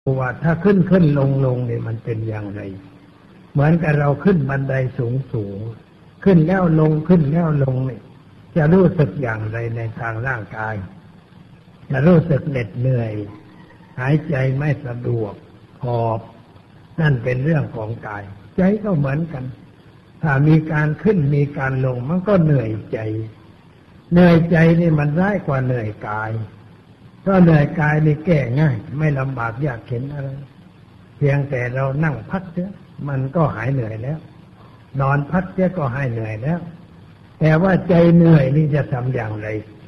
ว่าถ้าขึ้นลงเนี่ยมันเป็นอย่างไรเหมือนกับเราขึ้นบันไดสูงขึ้นแล้วลงขึ้นแล้วลงเนี่ยจะรู้สึกอย่างไรในทางร่างกายจะรู้สึกเหน็ดเหนื่อยหายใจไม่สะดวกหอบนั่นเป็นเรื่องของกายใจก็เหมือนกันถ้ามีการขึ้นมีการลงมันก็เหนื่อยใจนี่มันร้ายกว่าเหนื่อยกายเพราะเหนื่อยกายนี่แก้ง่ายไม่ลำบากยากเข็ญอะไรเพียงแต่เรานั่งพักเสียมันก็หายเหนื่อยแล้วนอนพักเสียก็หายเหนื่อยแล้วแต่ว่าใจเหนื่อยนี่จะทำอย่างไร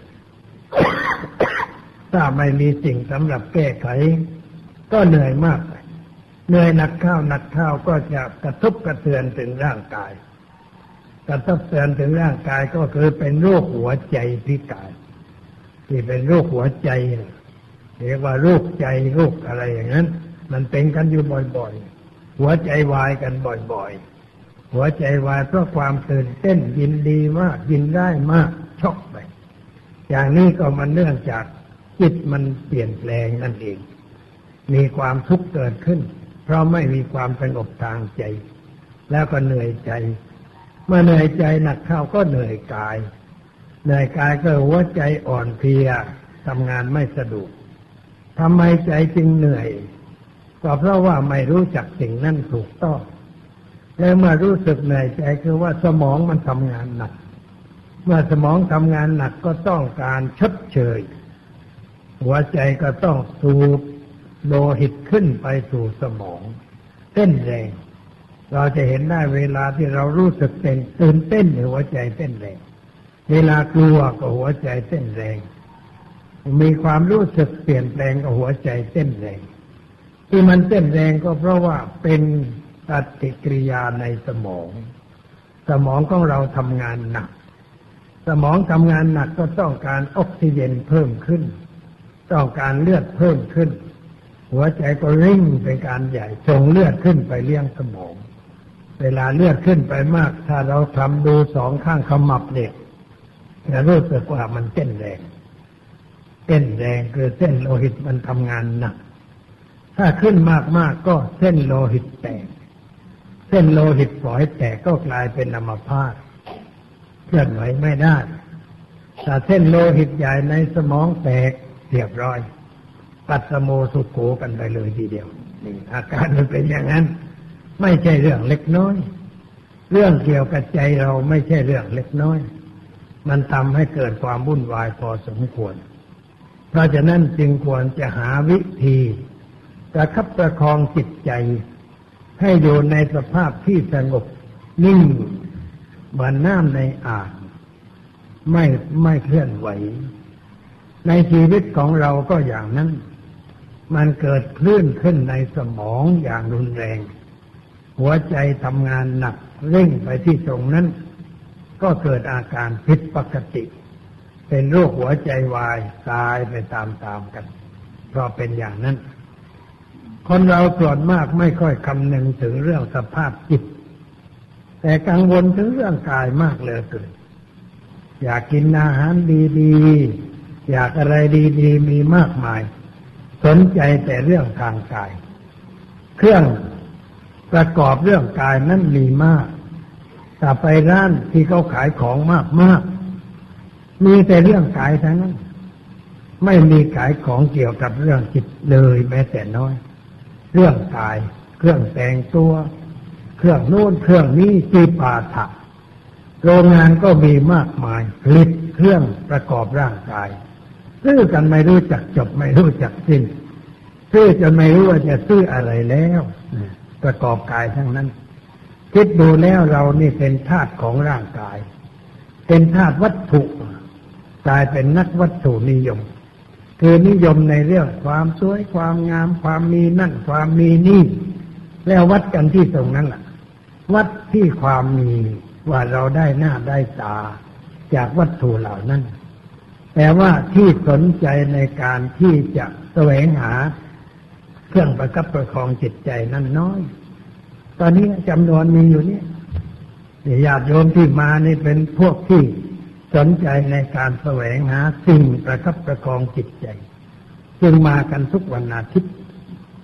ถ้าไม่มีสิ่งสำหรับแก้ไขก็เหนื่อยมากเหนื่อยหนักเข้าก็จะกระทบกระเทือนถึงร่างกายกระทบกระเทือนถึงร่างกายก็คือเป็นโรคหัวใจพิการที่เป็นโรคหัวใจเรียกว่าโรคใจโรคอะไรอย่างนั้นมันเป็นกันอยู่บ่อยๆหัวใจวายกันบ่อยๆหัวใจวายเพราะความตื่นเต้นยินดีมากยินได้มากช็อกไปอย่างนี้ก็มันเนื่องจากจิตมันเปลี่ยนแปลงนั่นเองมีความทุกข์เกิดขึ้นเพราะไม่มีความสงบทางใจแล้วก็เหนื่อยใจเมื่อเหนื่อยใจหนักเข้าก็เหนื่อยกายก็หัวใจอ่อนเพลียทำงานไม่สะดวกทำไมใจจึงเหนื่อยก็เพราะว่าไม่รู้จักสิ่งนั้นถูกต้องและเมื่อรู้สึกเหนื่อยใจคือว่าสมองมันทำงานหนักเมื่อสมองทำงานหนักก็ต้องการชดเชยหัวใจก็ต้องสูบโลหิตขึ้นไปสู่สมองเต้นแรงเราจะเห็นได้เวลาที่เรารู้สึกตื่นเต้นหัวใจเต้นแรงเวลากลัวก็หัวใจเต้นแรงมีความรู้สึกเปลี่ยนแปลงก็หัวใจเต้นแรงที่มันเต้นแรงก็เพราะว่าเป็นปฏิกิริยาในสมองของเราทำงานหนักสมองทำงานหนักก็ต้องการออกซิเจนเพิ่มขึ้นต้องการเลือดเพิ่มขึ้นหัวใจก็ริ่งเป็นการใหญ่ส่งเลือดขึ้นไปเลี้ยงสมองเวลาเลือดขึ้นไปมากถ้าเราทำดูสองข้างขมับเนี่ยจะรู้สึกว่ามันเต้นแรงคือเส้นโลหิตมันทำงานหนักถ้าขึ้นมากก็เส้นโลหิตแตกเส้นโลหิตฝอยแตกก็กลายเป็นอัมพาตเคลื่อนไหวไม่ได้ถ้าเส้นโลหิตใหญ่ในสมองแตกเรียบร้อยปัสสโมสุโขกันไปเลยทีเดียวนี่อาการมันเป็นอย่างนั้นไม่ใช่เรื่องเล็กน้อยเรื่องเกี่ยวกับใจเราไม่ใช่เรื่องเล็กน้อยมันทำให้เกิดความวุ่นวายพอสมควรเพราะฉะนั้นจึงควรจะหาวิธีประคับประคองจิตใจให้อยู่ในสภาพที่สงบนิ่งเหมือนน้ำในอ่างไม่เคลื่อนไหวในชีวิตของเราก็อย่างนั้นมันเกิดคลื่นขึ้นในสมองอย่างรุนแรงหัวใจทำงานหนักเร่งไปที่ตรงนั้นก็เกิดอาการผิดปกติเป็นโรคหัวใจวายตายไปตามๆกันเพราะเป็นอย่างนั้นคนเราส่วนมากไม่ค่อยคำนึงถึงเรื่องสภาพจิตแต่กังวลถึงเรื่องกายมากเหลือเกินอยากกินอาหารดีๆอยากอะไรดีๆมีมากมายสนใจแต่เรื่องทางกายเครื่องประกอบเรื่องกายนั้นมีมากแต่ไปร้านที่เขาขายของมากมีแต่เรื่องกายทั้งนั้นไม่มีขายของเกี่ยวกับเรื่องจิตเลยแม้แต่น้อยเรื่องกายเครื่องแต่งตัวเครื่องโน้นเครื่องนี้จีปาถะโรงงานก็มีมากมายผลิตเครื่องประกอบร่างกายซื้อกันไม่รู้จักจบไม่รู้จักสิ้นซื้อจนไม่รู้ว่าจะซื้ออะไรแล้วประกอบกายทั้งนั้นคิดดูแล้วเรานี่เป็นธาตุของร่างกายเป็นธาตุวัตถุกลายเป็นนักวัตถุนิยมคือนิยมในเรื่องความสวยความงามความมีนั่นความมีนี่แล้ววัดกันที่ตรงนั้นล่ะวัดที่ความมีว่าเราได้หน้าได้ตาจากวัตถุเหล่านั้นแต่ว่าที่สนใจในการที่จะแสวงหาเครื่องประคับประคองจิตใจนั้นน้อยตอนนี้จำนวนมีอยู่เนี่ยญาติโยมที่มานี่เป็นพวกที่สนใจในการแสวงหาสิ่งประคับประคองจิตใจจึงมากันทุกวันอาทิตย์